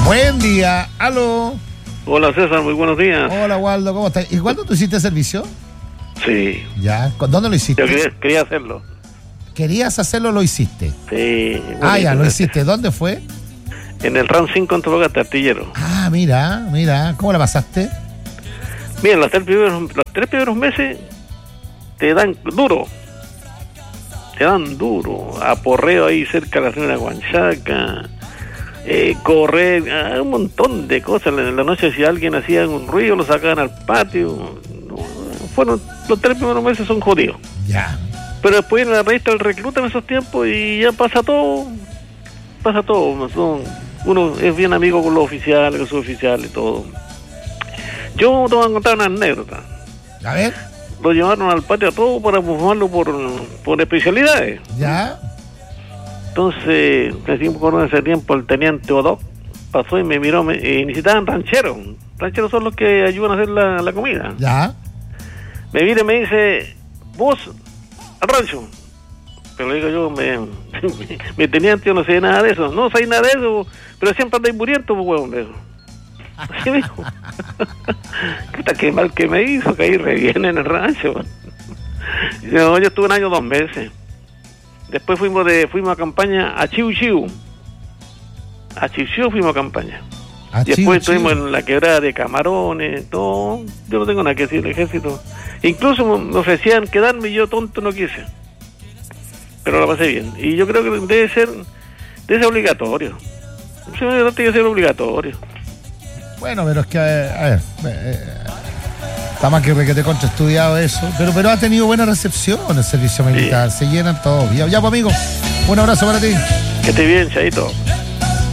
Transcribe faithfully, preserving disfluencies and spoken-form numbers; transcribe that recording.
Buen día, aló. Hola César, muy buenos días. Hola Waldo, ¿cómo estás? ¿Y cuándo tú hiciste servicio? Sí. Ya, ¿dónde lo hiciste? Yo quería, quería hacerlo. ¿Querías hacerlo o lo hiciste? Sí. Ah, ya, lo hiciste. ¿Dónde fue? En el RAM cinco en Antofagasta, Artillero. Ah, mira, mira, ¿cómo la pasaste? Mira, los tres primeros, los tres primeros meses te dan duro. Te dan duro. Aporreo ahí cerca de la señora Huanchaca. Eh, correr, ah, un montón de cosas. En la noche si alguien hacía un ruido lo sacaban al patio. No, fueron, los tres primeros meses son jodidos. Ya. Pero después en la revista el recluta en esos tiempos y ya pasa todo. Pasa todo. Son, uno es bien amigo con los oficiales, con sus oficiales y todo. Yo te voy a contar una anécdota. A ver. Lo llevaron al patio a todo para formarlo por, por especialidades. Ya. Entonces, en ese tiempo el teniente Odoc pasó y me miró me, y necesitaban rancheros. Rancheros son los que ayudan a hacer la, la comida. Ya. Me mira y me dice, vos, al rancho. Pero le digo yo, me, mi teniente, yo no sé nada de eso. No sé nada de eso, pero siempre andáis muriendo, pues, huevón, de eso. Así me dijo. Qué mal que me hizo, caí re bien en el rancho. Yo, yo estuve un año, dos meses. Después fuimos de fuimos a campaña a Chiu Chiu. A Chiu Chiu fuimos a campaña. A y después Chiu estuvimos Chiu. en la quebrada de Camarones, todo. Yo no tengo nada que decir del ejército. Incluso me ofrecían quedarme y yo tonto no quise. Pero la pasé bien. Y yo creo que debe ser, debe ser obligatorio. Sí, no tiene que ser obligatorio. Bueno, pero es que, a ver, a ver eh, está más que requete contra estudiado eso, pero pero ha tenido buena recepción el servicio militar, sí. Se llenan todos. Ya, ya, pues amigo, un abrazo para ti. Que esté bien, chaito.